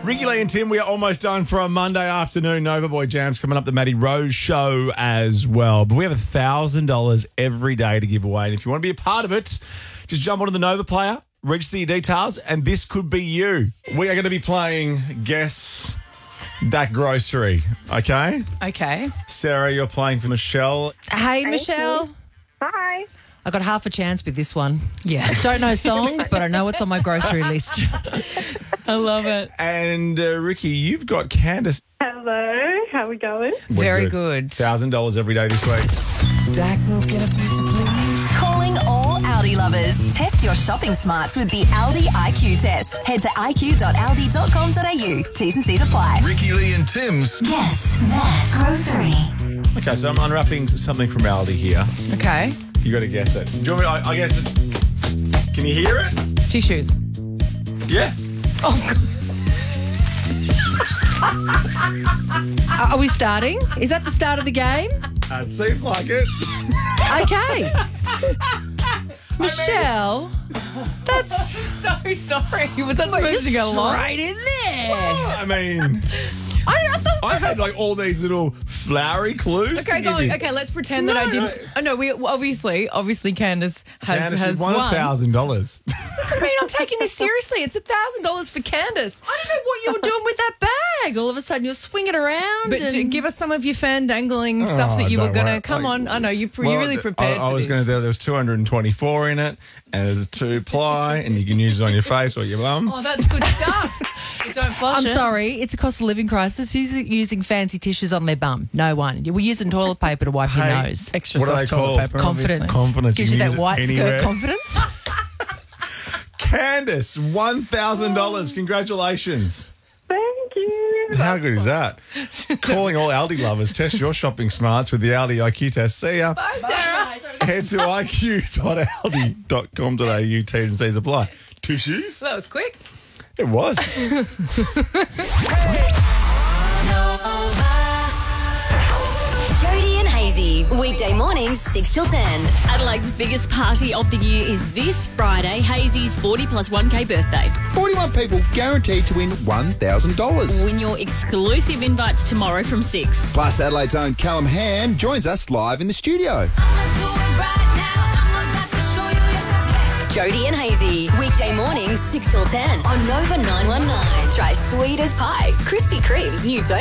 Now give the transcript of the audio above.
Ricky Lee and Tim, we are almost done for a Monday afternoon. Nova Boy Jams coming up, the Matty Rose Show as well. But we have $1,000 every day to give away. And if you want to be a part of it, just jump onto the Nova Player, register your details, and this could be you. We are going to be playing Guess That Grocery, okay? Okay. Sarah, you're playing for Michelle. Hey, Michelle. Hi. I got half a chance with this one. Yeah. I don't know songs, but I know what's on my grocery list. I love it. And Ricky, you've got Candace. Hello. How we going? Very good. $1,000 every day this week. Dak will get a pizza, please. Calling all Aldi lovers. Test your shopping smarts with the Aldi IQ test. Head to iq.aldi.com.au. T's and C's apply. Ricky Lee and Tim's Guess That Grocery. Okay, so I'm unwrapping something from Aldi here. Okay. You got to guess it. Do you want me? I guess it. Can you hear it? Tissues. Yeah. Oh, God. Are we starting? Is that the start of the game? It seems like it. Okay. Michelle, that's So sorry. Was that supposed to go along? straight in there. I mean, I thought I had like all these little flowery clues. Okay, to go give on. you. Okay, let's pretend that No, I didn't. no. Oh, no, we obviously Candace Candace has won won. $1,000. That's what I mean. I'm taking this seriously. It's $1,000 for Candace. I don't know what you were doing with that bag. All of a sudden, you're swinging around. But and... give us some of your fandangling stuff that you were don't going worry. to. Come on. I know you Well, really prepared I for was this. going to. There was 224 in it, and there's a 2-ply, and you can use it on your face or your bum. Oh, that's good stuff. But don't flush I'm it. sorry, it's a cost of living crisis. Who's using fancy tissues on their bum? No one. We're using toilet paper to wipe your Hey. nose. Extra What are soft they toilet called? paper. Confidence. obviously. Confidence. Gives you can that use it white anywhere. skirt confidence. Candace, $1,000. Congratulations. Thank you. How good is that? Calling all Aldi lovers. Test your shopping smarts with the Aldi IQ test. See ya. Bye, Sarah. Head to iq.aldi.com.au. T's and C's apply. Tissues? That was quick. It was. Jody and Hazy. Weekday mornings, 6 till 10. Adelaide's biggest party of the year is this Friday, Hazy's 40 plus 1K birthday. 41 people guaranteed to win $1,000. Win your exclusive invites tomorrow from 6. Plus, Adelaide's own Callum Hand joins us live in the studio. Jody and Hazy. Weekday mornings, 6 till 10 on Nova 919. Try sweet as pie. Krispy Kreme's new